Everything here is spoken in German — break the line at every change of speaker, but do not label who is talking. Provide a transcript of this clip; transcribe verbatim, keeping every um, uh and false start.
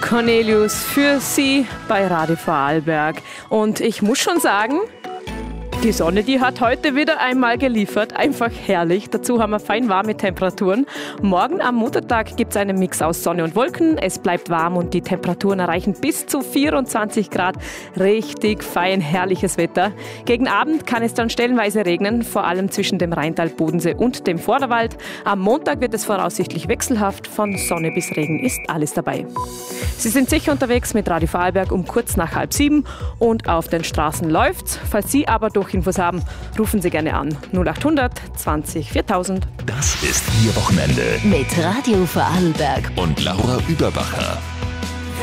Cornelius für Sie bei Radio Vorarlberg. Und ich muss schon sagen, die Sonne, die hat heute wieder einmal geliefert. Einfach herrlich. Dazu haben wir fein warme Temperaturen. Morgen am Muttertag gibt es einen Mix aus Sonne und Wolken. Es bleibt warm und die Temperaturen erreichen bis zu vierundzwanzig Grad. Richtig fein, herrliches Wetter. Gegen Abend kann es dann stellenweise regnen, vor allem zwischen dem Rheintal, Bodensee und dem Vorderwald. Am Montag wird es voraussichtlich wechselhaft. Von Sonne bis Regen ist alles dabei. Sie sind sicher unterwegs mit Radio Vorarlberg um kurz nach halb sieben und auf den Straßen läuft's. Falls Sie aber durch Infos haben, rufen Sie gerne an. null acht hundert zwanzig viertausend.
Das ist Ihr Wochenende
mit Radio Vorarlberg
und Laura Überbacher.